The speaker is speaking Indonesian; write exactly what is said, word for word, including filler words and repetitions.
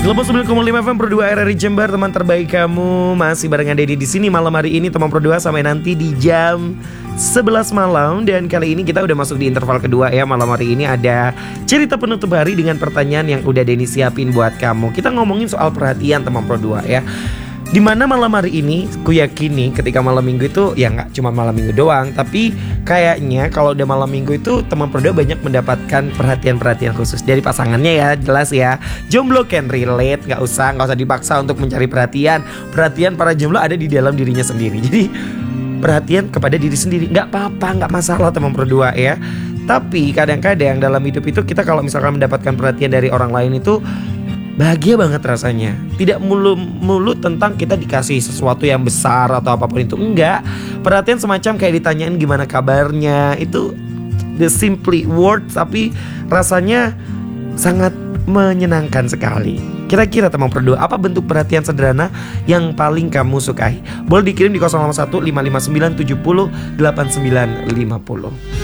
Lepas sembilan koma lima F M Pro dua R R I Jember, teman terbaik kamu. Masih barengan Dedi di sini malam hari ini teman Pro dua sampai nanti di jam sebelas malam. Dan kali ini kita udah masuk di interval kedua ya. Malam hari ini ada cerita penutup hari dengan pertanyaan yang udah Denny siapin buat kamu. Kita ngomongin soal perhatian teman Pro dua ya. Dimana malam hari ini, ku yakini ketika malam minggu itu ya nggak cuma malam minggu doang, tapi kayaknya kalau udah malam minggu itu teman Pro dua banyak mendapatkan perhatian-perhatian khusus dari pasangannya ya, jelas ya. Jomblo can relate, nggak usah nggak usah dipaksa untuk mencari perhatian. Perhatian para jomblo ada di dalam dirinya sendiri. Jadi perhatian kepada diri sendiri nggak apa-apa, nggak masalah teman Pro dua ya. Tapi kadang-kadang dalam hidup itu kita kalau misalkan mendapatkan perhatian dari orang lain itu bahagia banget rasanya. Tidak mulu-mulu tentang kita dikasih sesuatu yang besar atau apapun itu. Enggak. Perhatian semacam kayak ditanyain gimana kabarnya. Itu the simply word, tapi rasanya sangat menyenangkan sekali. Kira-kira teman Pro dua, apa bentuk perhatian sederhana yang paling kamu sukai? Boleh dikirim di nol lima satu lima lima sembilan tujuh nol delapan sembilan lima nol.